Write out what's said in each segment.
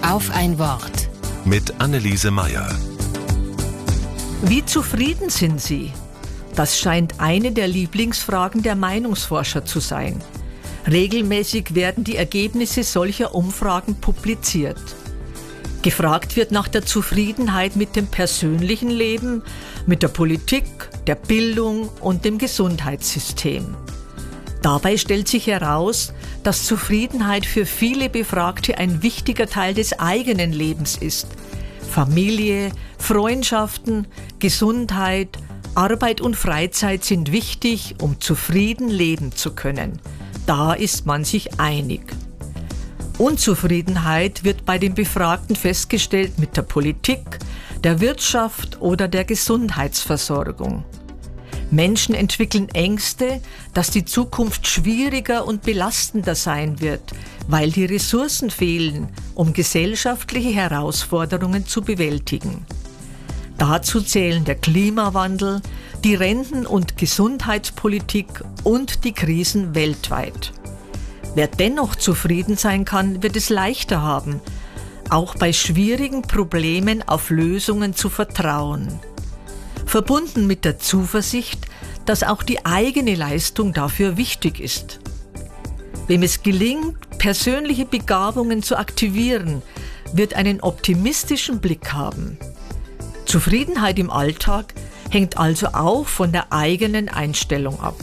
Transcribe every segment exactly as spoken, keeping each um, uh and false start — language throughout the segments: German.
Auf ein Wort. Mit Anneliese Meyer. Wie zufrieden sind Sie? Das scheint eine der Lieblingsfragen der Meinungsforscher zu sein. Regelmäßig werden die Ergebnisse solcher Umfragen publiziert. Gefragt wird nach der Zufriedenheit mit dem persönlichen Leben, mit der Politik, der Bildung und dem Gesundheitssystem. Dabei stellt sich heraus, dass Zufriedenheit für viele Befragte ein wichtiger Teil des eigenen Lebens ist. Familie, Freundschaften, Gesundheit, Arbeit und Freizeit sind wichtig, um zufrieden leben zu können. Da ist man sich einig. Unzufriedenheit wird bei den Befragten festgestellt mit der Politik, der Wirtschaft oder der Gesundheitsversorgung. Menschen entwickeln Ängste, dass die Zukunft schwieriger und belastender sein wird, weil die Ressourcen fehlen, um gesellschaftliche Herausforderungen zu bewältigen. Dazu zählen der Klimawandel, die Renten- und Gesundheitspolitik und die Krisen weltweit. Wer dennoch zufrieden sein kann, wird es leichter haben, auch bei schwierigen Problemen auf Lösungen zu vertrauen. Verbunden mit der Zuversicht, dass auch die eigene Leistung dafür wichtig ist. Wem es gelingt, persönliche Begabungen zu aktivieren, wird einen optimistischen Blick haben. Zufriedenheit im Alltag hängt also auch von der eigenen Einstellung ab.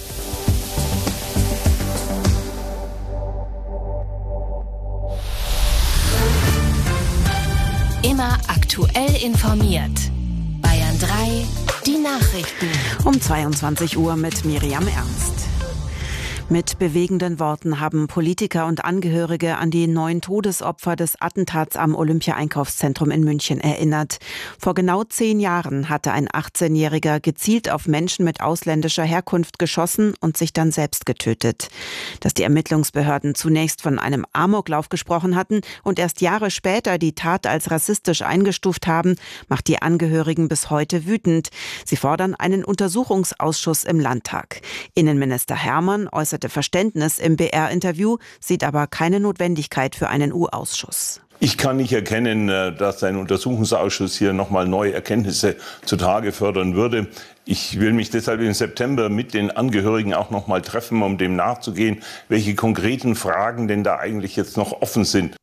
Immer aktuell informiert. Bayern drei, die Nachrichten. Um zweiundzwanzig Uhr mit Miriam Ernst. Mit bewegenden Worten haben Politiker und Angehörige an die neun Todesopfer des Attentats am Olympia-Einkaufszentrum in München erinnert. Vor genau zehn Jahren hatte ein achtzehnjähriger gezielt auf Menschen mit ausländischer Herkunft geschossen und sich dann selbst getötet. Dass die Ermittlungsbehörden zunächst von einem Amoklauf gesprochen hatten und erst Jahre später die Tat als rassistisch eingestuft haben, macht die Angehörigen bis heute wütend. Sie fordern einen Untersuchungsausschuss im Landtag. Innenminister Hermann äußerte Verständnis im B R-Interview, sieht aber keine Notwendigkeit für einen U-Ausschuss. Ich kann nicht erkennen, dass ein Untersuchungsausschuss hier nochmal neue Erkenntnisse zutage fördern würde. Ich will mich deshalb im September mit den Angehörigen auch nochmal treffen, um dem nachzugehen, welche konkreten Fragen denn da eigentlich jetzt noch offen sind.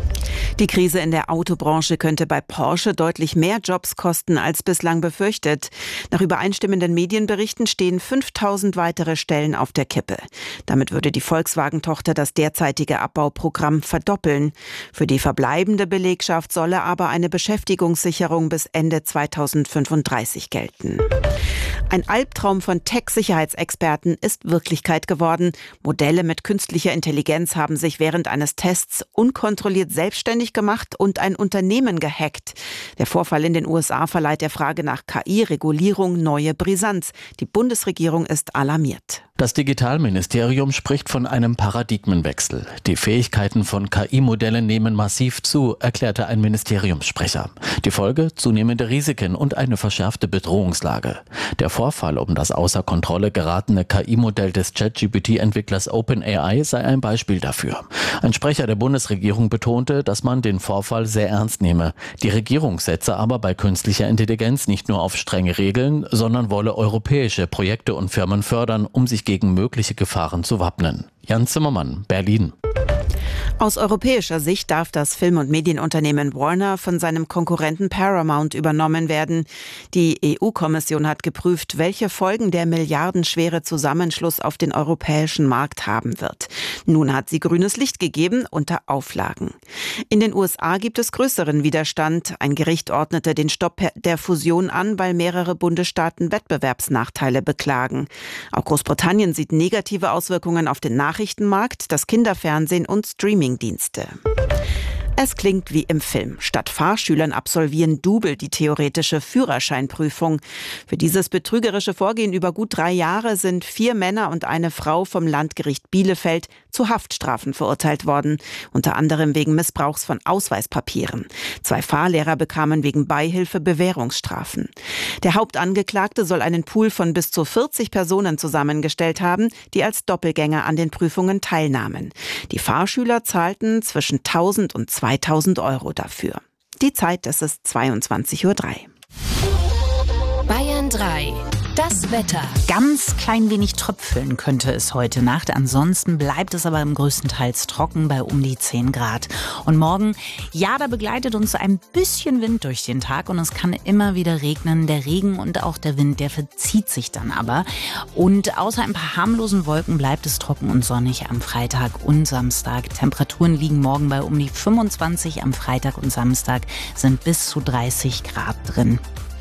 Die Krise in der Autobranche könnte bei Porsche deutlich mehr Jobs kosten als bislang befürchtet. Nach übereinstimmenden Medienberichten stehen fünftausend weitere Stellen auf der Kippe. Damit würde die Volkswagen-Tochter das derzeitige Abbauprogramm verdoppeln. Für die verbleibende Belegschaft solle aber eine Beschäftigungssicherung bis Ende zweitausendfünfunddreißig gelten. Ein Albtraum von Tech-Sicherheitsexperten ist Wirklichkeit geworden. Modelle mit künstlicher Intelligenz haben sich während eines Tests unkontrolliert selbstständig gemacht und ein Unternehmen gehackt. Der Vorfall in den U S A verleiht der Frage nach K I-Regulierung neue Brisanz. Die Bundesregierung ist alarmiert. Das Digitalministerium spricht von einem Paradigmenwechsel. Die Fähigkeiten von K I-Modellen nehmen massiv zu, erklärte ein Ministeriumssprecher. Die Folge? Zunehmende Risiken und eine verschärfte Bedrohungslage. Der Vorfall um das außer Kontrolle geratene K I-Modell des ChatGPT-Entwicklers OpenAI sei ein Beispiel dafür. Ein Sprecher der Bundesregierung betonte, dass man den Vorfall sehr ernst nehme. Die Regierung setze aber bei künstlicher Intelligenz nicht nur auf strenge Regeln, sondern wolle europäische Projekte und Firmen fördern, um sich gegen mögliche Gefahren zu wappnen. Jan Zimmermann, Berlin. Aus europäischer Sicht darf das Film- und Medienunternehmen Warner von seinem Konkurrenten Paramount übernommen werden. Die E U-Kommission hat geprüft, welche Folgen der milliardenschwere Zusammenschluss auf den europäischen Markt haben wird. Nun hat sie grünes Licht gegeben unter Auflagen. In den U S A gibt es größeren Widerstand. Ein Gericht ordnete den Stopp der Fusion an, weil mehrere Bundesstaaten Wettbewerbsnachteile beklagen. Auch Großbritannien sieht negative Auswirkungen auf den Nachrichtenmarkt, das Kinderfernsehen und Streamingdienste. Es klingt wie im Film. Statt Fahrschülern absolvieren Double die theoretische Führerscheinprüfung. Für dieses betrügerische Vorgehen über gut drei Jahre sind vier Männer und eine Frau vom Landgericht Bielefeld zu Haftstrafen verurteilt worden. Unter anderem wegen Missbrauchs von Ausweispapieren. Zwei Fahrlehrer bekamen wegen Beihilfe Bewährungsstrafen. Der Hauptangeklagte soll einen Pool von bis zu vierzig Personen zusammengestellt haben, die als Doppelgänger an den Prüfungen teilnahmen. Die Fahrschüler zahlten zwischen tausend und zweitausend zweitausend Euro dafür. Die Zeit, das ist zweiundzwanzig Uhr drei. Bayern drei. Das Wetter. Ganz klein wenig tröpfeln könnte es heute Nacht. Ansonsten bleibt es aber im größtenteils trocken bei um die zehn Grad. Und morgen, ja, da begleitet uns ein bisschen Wind durch den Tag und es kann immer wieder regnen. Der Regen und auch der Wind, der verzieht sich dann aber. Und außer ein paar harmlosen Wolken bleibt es trocken und sonnig am Freitag und Samstag. Temperaturen liegen morgen bei um die fünfundzwanzig, am Freitag und Samstag sind bis zu dreißig Grad drin.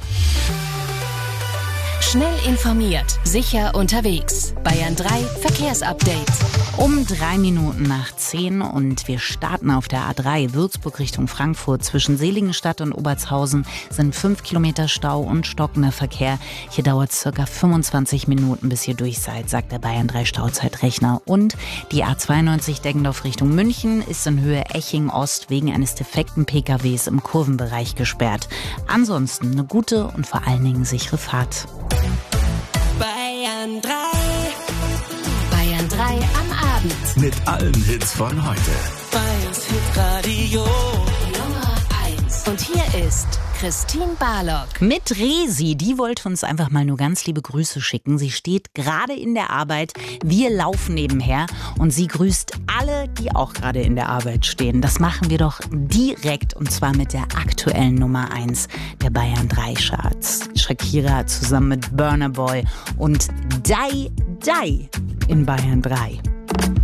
Schnell informiert, sicher unterwegs. Bayern drei Verkehrsupdate. Um drei Minuten nach zehn und wir starten auf der A drei Würzburg Richtung Frankfurt. Zwischen Seligenstadt und Obertshausen sind fünf Kilometer Stau und stockender Verkehr. Hier dauert es circa fünfundzwanzig Minuten, bis ihr durch seid, sagt der Bayern drei Stauzeitrechner. Und die A zweiundneunzig Deggendorf Richtung München ist in Höhe Eching Ost wegen eines defekten P K Ws im Kurvenbereich gesperrt. Ansonsten eine gute und vor allen Dingen sichere Fahrt. Bayern drei. Bayern drei am Abend. Mit allen Hits von heute. Bayerns Hitradio Nummer eins. Und hier ist Christine Barlock. Mit Resi, die wollte uns einfach mal nur ganz liebe Grüße schicken. Sie steht gerade in der Arbeit, wir laufen nebenher und sie grüßt alle, die auch gerade in der Arbeit stehen. Das machen wir doch direkt und zwar mit der aktuellen Nummer eins der Bayern drei Charts. Shakira zusammen mit Burna Boy und Die Die in Bayern drei.